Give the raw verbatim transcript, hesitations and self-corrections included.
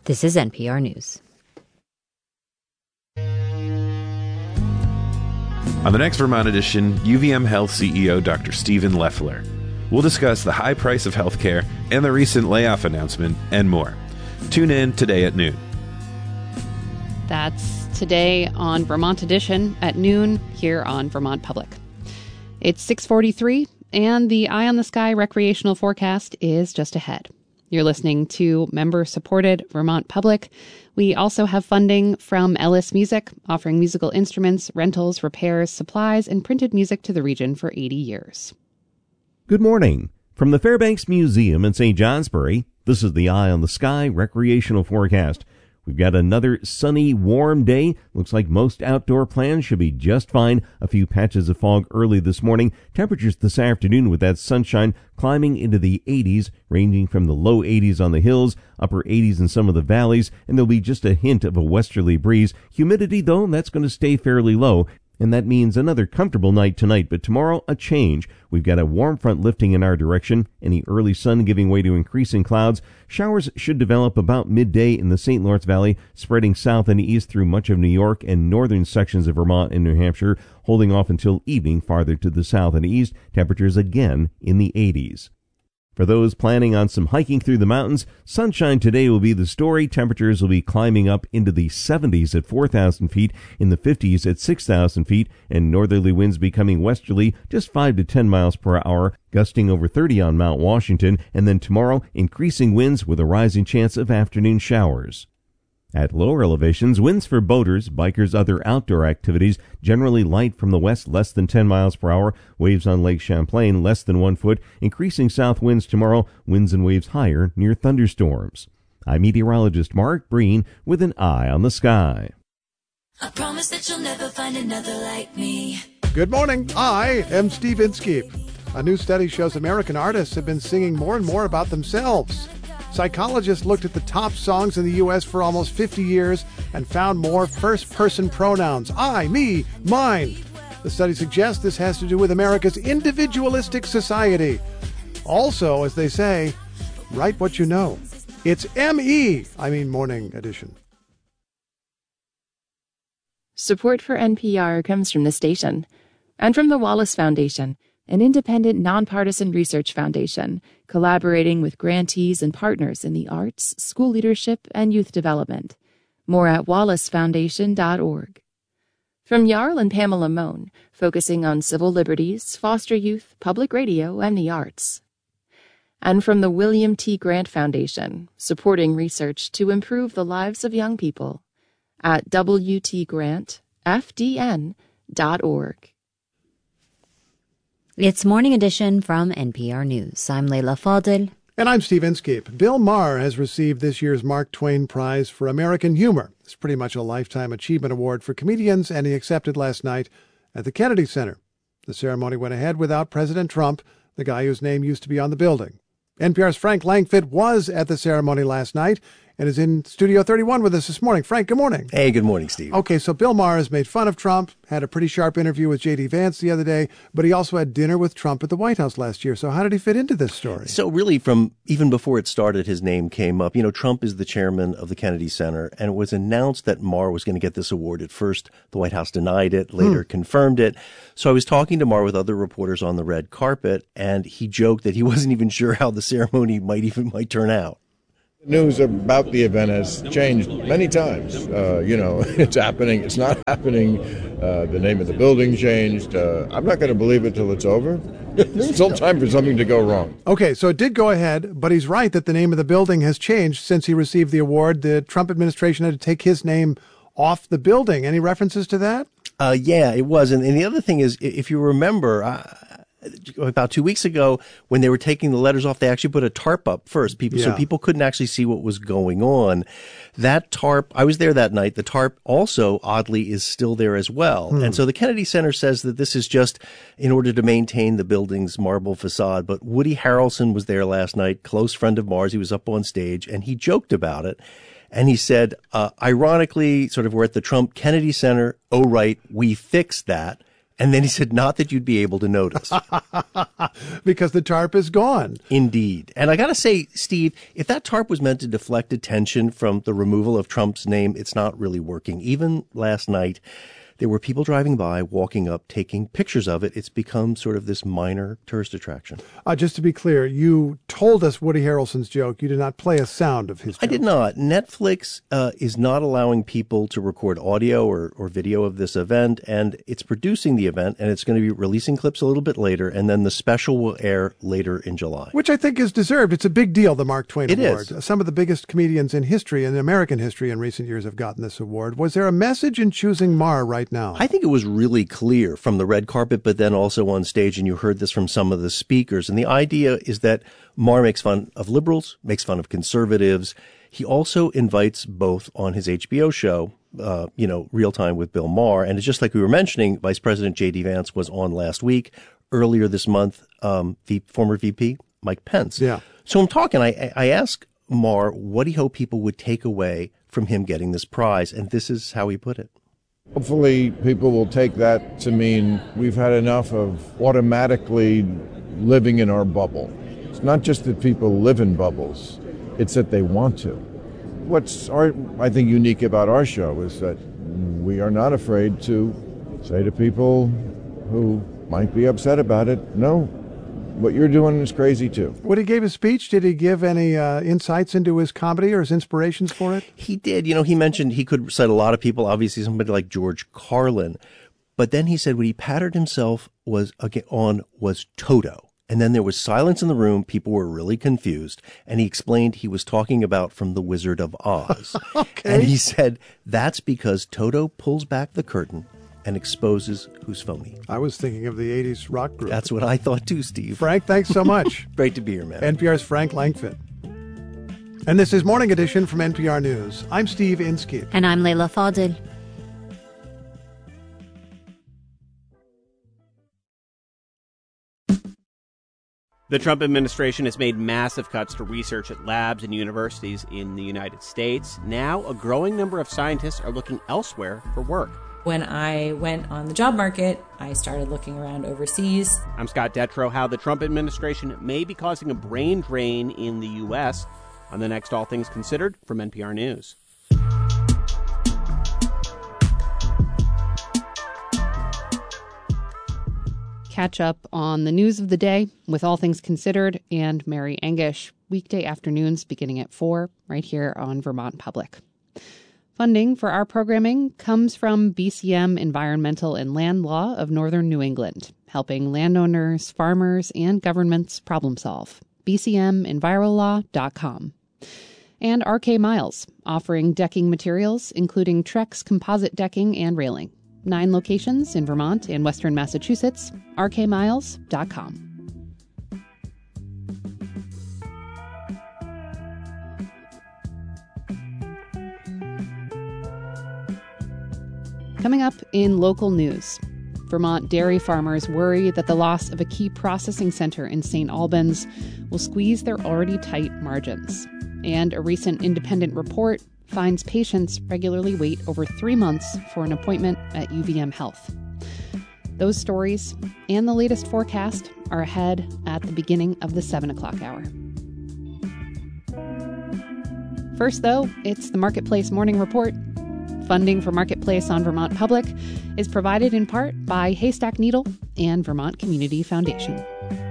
This is N P R News. On the next Vermont edition, U V M Health C E O Doctor Stephen Loeffler. We'll discuss the high price of healthcare and the recent layoff announcement and more. Tune in today at noon. That's today on Vermont Edition at noon here on Vermont Public. It's six forty-three, and the Eye on the Sky recreational forecast is just ahead. You're listening to member-supported Vermont Public. We also have funding from Ellis Music, offering musical instruments, rentals, repairs, supplies, and printed music to the region for eighty years. Good morning. From the Fairbanks Museum in Saint Johnsbury, this is the Eye on the Sky recreational forecast. We've got another sunny, warm day. Looks like most outdoor plans should be just fine. A few patches of fog early this morning. Temperatures this afternoon with that sunshine climbing into the eighties, ranging from the low eighties on the hills, upper eighties in some of the valleys, and there'll be just a hint of a westerly breeze. Humidity, though, that's going to stay fairly low. And that means another comfortable night tonight, but tomorrow a change. We've got a warm front lifting in our direction, any early sun giving way to increasing clouds. Showers should develop about midday in the Saint Lawrence Valley, spreading south and east through much of New York and northern sections of Vermont and New Hampshire, holding off until evening farther to the south and east. Temperatures again in the eighties. For those planning on some hiking through the mountains, sunshine today will be the story. Temperatures will be climbing up into the seventies at four thousand feet, in the fifties at six thousand feet, and northerly winds becoming westerly just five to ten miles per hour, gusting over thirty on Mount Washington, and then tomorrow, increasing winds with a rising chance of afternoon showers. At lower elevations, winds for boaters, bikers, other outdoor activities, generally light from the west, less than ten miles per hour. Waves on Lake Champlain, less than one foot. Increasing south winds tomorrow, winds and waves higher near thunderstorms. I'm meteorologist Mark Breen with an eye on the sky. I promise that you'll never find another like me. Good morning. I am Steve Inskeep. A new study shows American artists have been singing more and more about themselves. Psychologists looked at the top songs in the U S for almost fifty years and found more first-person pronouns. I, me, mine. The study suggests this has to do with America's individualistic society. Also, as they say, write what you know. It's M E, I mean Morning Edition. Support for N P R comes from the station and from the Wallace Foundation, an independent, nonpartisan research foundation collaborating with grantees and partners in the arts, school leadership, and youth development. More at wallace foundation dot org. From Jarl and Pamela Mohn, focusing on civil liberties, foster youth, public radio, and the arts. And from the William T. Grant Foundation, supporting research to improve the lives of young people at w t grant f d n dot org. It's Morning Edition from N P R News. I'm Leila Fadel. And I'm Steve Inskeep. Bill Maher has received this year's Mark Twain Prize for American Humor. It's pretty much a Lifetime Achievement Award for comedians, and he accepted last night at the Kennedy Center. The ceremony went ahead without President Trump, the guy whose name used to be on the building. N P R's Frank Langfitt was at the ceremony last night and is in Studio thirty-one with us this morning. Frank, good morning. Hey, good morning, Steve. Okay, so Bill Maher has made fun of Trump, had a pretty sharp interview with J D. Vance the other day, but he also had dinner with Trump at the White House last year. So how did he fit into this story? So really, from even before it started, his name came up. You know, Trump is the chairman of the Kennedy Center, and it was announced that Maher was going to get this award. At first, the White House denied it, later hmm. confirmed it. So I was talking to Maher with other reporters on the red carpet, and he joked that he wasn't even sure how the ceremony might even might turn out. News about the event has changed many times. Uh, you know, it's happening, it's not happening. Uh, the name of the building changed. Uh, I'm not going to believe it till it's over. There's still time for something to go wrong. Okay, so it did go ahead, but he's right that the name of the building has changed since he received the award. The Trump administration had to take his name off the building. Any references to that? Uh, yeah, it was. And, and the other thing is, if you remember, uh, about two weeks ago, when they were taking the letters off, they actually put a tarp up first, people, yeah. so people couldn't actually see what was going on. That tarp, I was there that night. The tarp also, oddly, is still there as well. Hmm. And so the Kennedy Center says that this is just in order to maintain the building's marble facade. But Woody Harrelson was there last night, close friend of Maher's. He was up on stage, and he joked about it. And he said, uh, ironically, sort of, we're at the Trump Kennedy Center. Oh, right, we fixed that. And then he said, not that you'd be able to notice. Because the tarp is gone. Indeed. And I got to say, Steve, if that tarp was meant to deflect attention from the removal of Trump's name, it's not really working. Even last night, there were people driving by, walking up, taking pictures of it. It's become sort of this minor tourist attraction. Uh, just to be clear, you told us Woody Harrelson's joke. You did not play a sound of his joke. I did not. Netflix uh, is not allowing people to record audio or, or video of this event, and it's producing the event, and it's going to be releasing clips a little bit later, and then the special will air later in July. Which I think is deserved. It's a big deal, the Mark Twain it Award. Is. Some of the biggest comedians in history, in American history in recent years, have gotten this award. Was there a message in choosing Marr right now? I think it was really clear from the red carpet, but then also on stage, and you heard this from some of the speakers. And the idea is that Marr makes fun of liberals, makes fun of conservatives. He also invites both on his H B O show, uh, you know, Real Time with Bill Maher. And it's just like we were mentioning, Vice President J D Vance was on last week. Earlier this month, um, the former V P Mike Pence. Yeah. So I'm talking, I, I asked Maher what he hoped people would take away from him getting this prize. And this is how he put it. Hopefully people will take that to mean we've had enough of automatically living in our bubble. It's not just that people live in bubbles, it's that they want to. What's, our, I think, unique about our show is that we are not afraid to say to people who might be upset about it, no, what you're doing is crazy too. When he gave his speech, did he give any uh, insights into his comedy or his inspirations for it? He did. You know, he mentioned he could cite a lot of people, obviously somebody like George Carlin. But then he said what he patted himself was on was Toto. And then there was silence in the room. People were really confused. And he explained he was talking about from The Wizard of Oz. Okay. And he said that's because Toto pulls back the curtain and exposes who's phony. I was thinking of the eighties rock group. That's what I thought too, Steve. Frank, thanks so much. Great to be here, man. N P R's Frank Langfitt. And this is Morning Edition from N P R News. I'm Steve Inskeep. And I'm Leila Fadel. The Trump administration has made massive cuts to research at labs and universities in the United States. Now, a growing number of scientists are looking elsewhere for work. When I went on the job market, I started looking around overseas. I'm Scott Detrow. How the Trump administration may be causing a brain drain in the U S on the next All Things Considered from N P R News. Catch up on the news of the day with All Things Considered and Mary Angish, weekday afternoons beginning at four, right here on Vermont Public. Funding for our programming comes from B C M Environmental and Land Law of Northern New England, helping landowners, farmers, and governments problem solve. b c m envirolaw dot com. And R K Miles, offering decking materials, including Trex composite decking and railing. Nine locations in Vermont and Western Massachusetts, r k miles dot com. Coming up in local news, Vermont dairy farmers worry that the loss of a key processing center in Saint Albans will squeeze their already tight margins. And a recent independent report finds patients regularly wait over three months for an appointment at U V M Health. Those stories and the latest forecast are ahead at the beginning of the seven o'clock hour. First, though, it's the Marketplace Morning Report. Funding for Marketplace on Vermont Public is provided in part by Haystack Needle and Vermont Community Foundation.